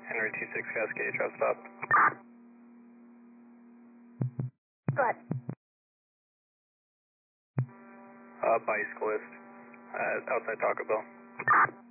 Henry 26 Cascade, drop stop. Go ahead. Bicyclist outside Taco Bell.